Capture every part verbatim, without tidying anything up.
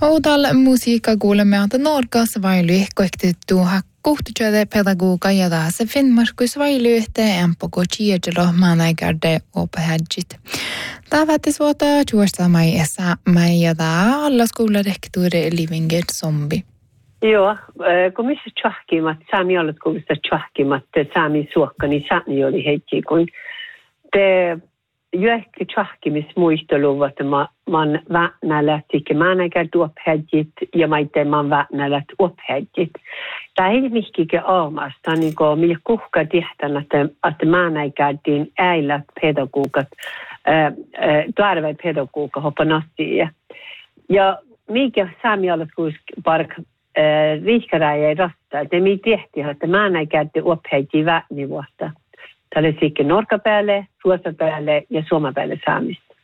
Oudal musiikka kuulemme anta Norgas vailu kohtettu hakkuhtuja pedagoga ja tässä Finnmarkus vailu yhteen empoko chiedelo manaigarde opehadjit. Tavatis vuota juosta mai esa mai ja da alla skolarrektori Livinget Zombi. Joo, kun missä tjahkimat, saami olet kun missä tjahkimat, saami suokkani saani oli hetki, kun te Jyökki tjahkimis muisteluvat, että man väänälät, että manaigarde opehadjit ja maite man väänälät opehadjit. Tämä ei mihkikin aamasta, niin kuin millä kuhka tihtän, että, että manaigardiin äilät pedagogat, tarve pedagoga hoppa nastia. Ja mikä saami olet kun park riikkaräjä ei rasta, että mi tehti, että manaigarde opehadjit väännivuotta. Tällä siikki norka päälle, ruosa päälle ja suoma päälle saamista.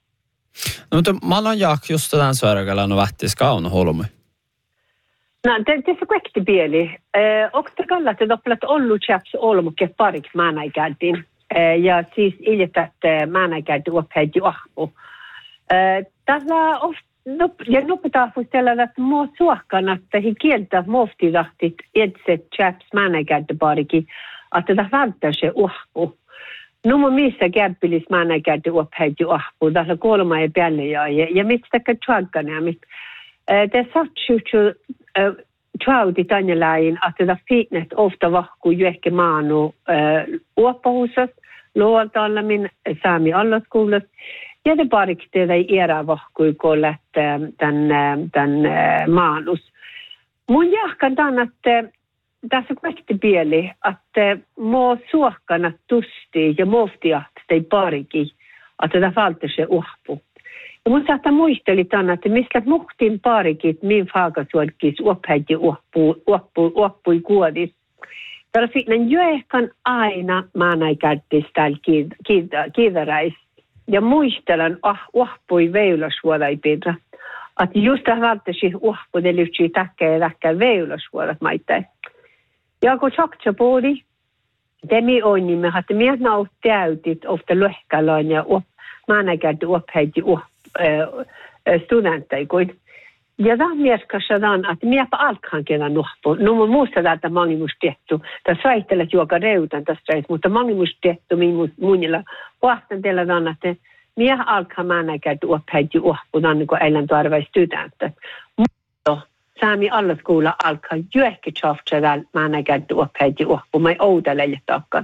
No mutta mä olen jaak just tämän sörgälän och vähtis kauna holmi. No, det är så korrekt bieli. Eh, och det kallar det dopplat ollu chaps olmuke parik manaigardiin. Eh, ja siis iljetät manaigardi opehadji ahpu. Eh, tällä of no, ja nopetaan fustella, että mua suokkaan, että he kieltä muoftidahtit edset chaps manaigardi pariki. Että tämä välttää se uhku. No mun missä käppilis manaigardi opehadji ahpu. Tässä kolma ei päälle ja ja mistä katsuakkana. Det satsuutsu tjauti tänjäläin, että tämä fitness ofta vahku juekki maanu uoppahuusas, luoltaalla min saami allaskoulas. Ja det parikti ei erää vahkui kollet tämän, tämän maanus. Mun jahkan tämän, että tässä kaikki pieli, että mua suokkana tusti ja muoftiat ei pariki, että tämä valta se uhpu. Ja mun saattaa muisteli tämän, että mistä muhtin parikit min faakasuolkis opehadji uoppui kuodis. Tällä sitten joehkan aina manaigardi täällä kiiveräis. Ja muistelen uoppui veilasvuodaipinta. Että just tämä valta se uhpu, ne lyhtsii takkeen ja takkeen veilasvuodat maittain. Ja kun saksa puoli, demi onnimme, että minä naut täytit ofta lohkaloin ja manaigardi opehadji studentteikuin. Ja tämä mieskassa on, että minäpä alkaan kellä nuhpu. No mun muusta täältä mangimus tehty. Tässä väittelet juoka reutan tässä, mutta mangimus tehty munilla. Vahtan teillä on, että minä alkaan manaigardi opehadji uhpu, niin kuin eilen tuarvai studentet. Mutta saami allaskoula alkaa juekki tjaftsada manaigardi opehadji uhpu. Mä ei ouda leijättäkään.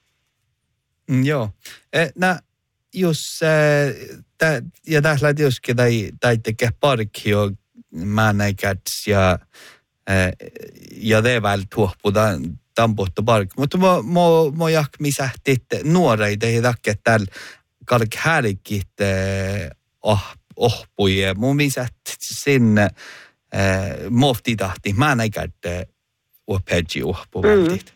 Mm, joo. Eh, nä, jos, äh, tä, ja tässä lähti joskin tai, tai tekee parkki jo manaigards ja, äh, ja det väl tuohpu tämän puhuttu parkki. Mutta mä, mä, mä jak misähtit nuoreita ei takia täällä kalk härkit äh, oh, ohpui. Mä misäht sinne äh, muoftidahti manaigardi opehadji ohpu vältit.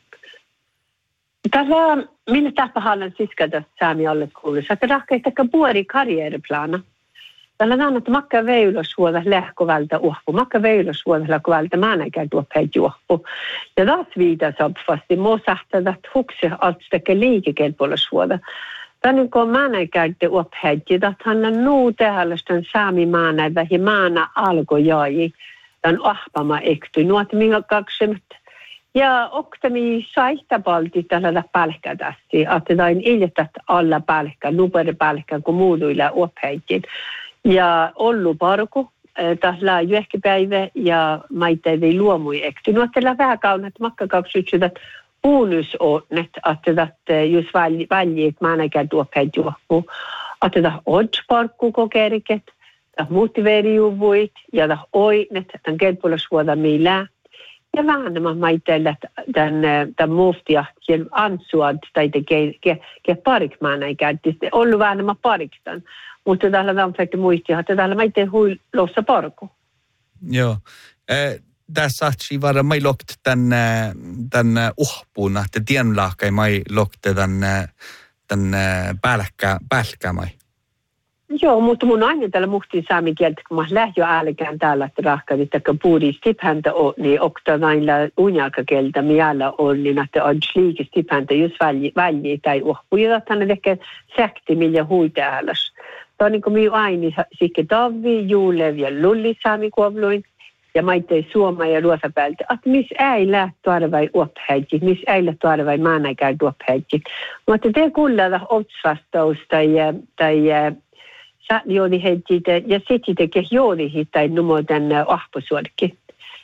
Tällä minä tapahallan siskata saami allaskoulussa, että rahkeistaka puori karrieriplana. Tällä on, että makka veilasvuoda lähkovalta uhpu, makka veilasvuoda lähkovalta manaigardi opehadji uhpu. Ja taas viitas opfasti, muu sahtada, että hukse altstake liikekelpolasvuoda. Tämä on kuin manaigardi opehadji, että hän on nuu tähällöstön saami maana, vähi maana alkojai, tämän ahpama ekty. Nuot minä kaksemet. Ja oktami saihtabalti tällä pälkädästi, että tämä on iljetät alla pälkä, nupere pälkä, kun muuduilla opehadjit. Ja ollu parku, tällä juekkipäivä ja maitteivei luomui ekty. No, tällä vähän kaunat makkakauksytsytät bonusordnet, että tämä just väljit manaigardi opehadji uhpu, että tämä oddsparkku kokeriket, tämä motiveerijuvuit ja tämä oinet, tämän kelpolasvuoda meillä. Ja vähemmän maitteille tämän muuftia kiel ansuad tai ke parik manaigardi. Ollut vähemmän pariktan, mutta täällä on fäkki muistia, että täällä maitteen huilossa parku. Joo. Eh, tässä saatsi varmaan mai lokt tämän, tämän uhpuun, että tienlahkai mai lokte tämän, tämän pälkkä, pälkkä mai. Joo, mutta mun aina täällä muhtiin saami kieltä, kun mä lähdin äälikään täällä, että rahkaan, että kun puhudi stipäntä on, niin okta näillä unjalkakieltä miellä on, niin että on sliike stipäntä, jos välji tai uhpuja, että hän tekee säkti, millä hui täälläs. Tämä on niin kuin minun aini sikke Davi, Julev ja Lulli saami kuovluin. Ja maitei Suoma ja Ruosapäältä, että missä ei lähtö arvai uophäjit, missä ei lähtö arvai maanaikäin uophäjit. Mutta te kuulla otsvastaus tai, tai saatnioni heittit ja sitten tekee joodihit tai numoten ahposuorki.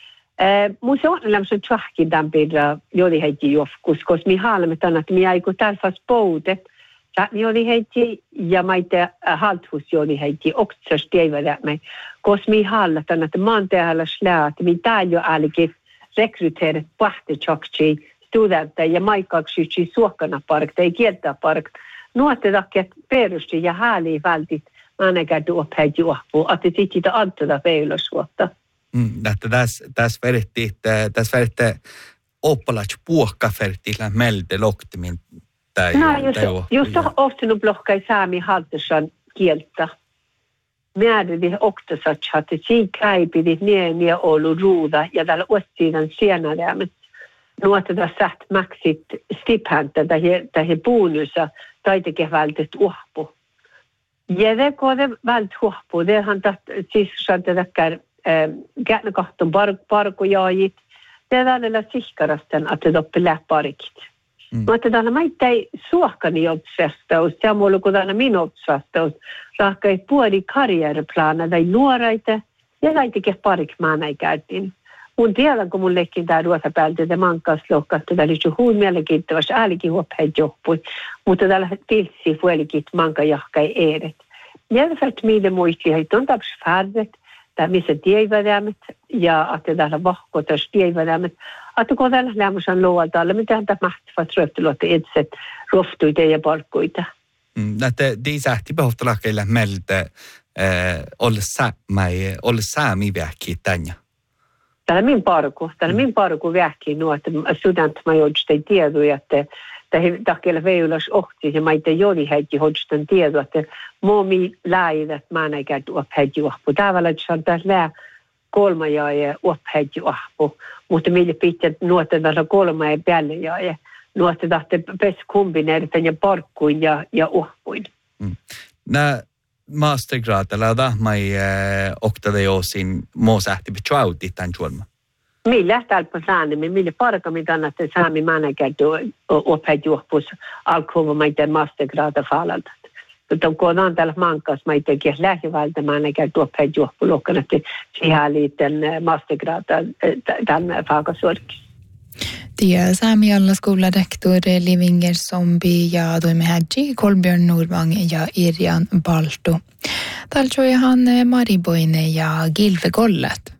Mun se on lämmöisen tjahkin tämän piirra joodiheitti joskus, koska mi haalamme tänne, että mi aiku tälfas poudet. Saatnioni heitti ja maite halthusjooni heitti oksas teivädämme. Koska mi haallatan, että maanteella slää, että mi täällä ainakin rekryteerit pahtitjokki studentteja ja maikkauksyksi suokkana park tai kieltä park. Nuotte takia perusti ja hääli vältit ainakaan tuopheet juopuu, että sitten antaa peilosvuotta. Mm, että tässä tässä verti tässä verti oppalats puhka vertillä melde loktimin tai no just just ofta blokkai saami haltusan kieltä. Määrädi oktasatchat, että siinä käipidit niemiä ollut ruuda ja täällä otsiinan sienadäämät. Nuotetaan säht maksit stipäntä tai puunussa tai tekee vältet uhpu. Ja det går det väldigt uhpu. Det han tatt siis saada takkar käänä kahton parkujaajit. Det är alla sihkarasten att det uppe läpparikit. Mutta täällä maittai suokkani otsvastaus, samoin kuin täällä minun otsvastaus, rahkai puoli karjääriplana tai nuoraita, ja laitikin parik maanaikäytin. Mun tiedän, kun mun leikkin tää Ruosapäältä, että mankaslokkaista, täällä oli huun mielenkiintoista, äälikin huopheet joppui, mutta täällä tilsi puolikit mankajahkai eeret. Ja fällt mille muistli, että on taps färdet, tää missä tieivädämät, ja että täällä vahkotas tieivädämät, että kun täällä lämmösen luolta alle, mitä häntä mahtavat röftelotte itse roftuita ja palkkuita. Näitä diisähti behoftalakeilla meiltä olla saami vähki tänne. Täällä min parku, täällä min parku vähki nuo, että studentma joudusti tiedoja, että takia veilas ohti ja maita jodi heitti hoidustan tiedoa, että muomi läivät maanaikäät uopheet juoppu. Tavallaan, että se on taas lää kolma ja uopheet juoppu, mutta millä pitää nuotetaan kolma ja päälle ja nuotetaan pes kombineeritaan ja parkkuin ja, ja uoppuin. Mm. Nää mastergraadilla tahmai oktade osin muusähti pitchauti tämän juolma? Millä tälpä saanemme, millä parkammin annatte saami maanaikäät uopheet juoppus alkuun maiden mastergraada faalalta. Mutta kun on täällä mankas, mä itsekin lähivalta maanaikäät uopheet juoppu luokkaan, että siihen liittyen mastergraada tämän faakasuorkissa. Tia Sami alla skoladektor Livinger Zombie ja Doime Hadji, Kolbjörn Norvang ja Irjan Balto. Taljoihan Mariboine ja Gilve Gollet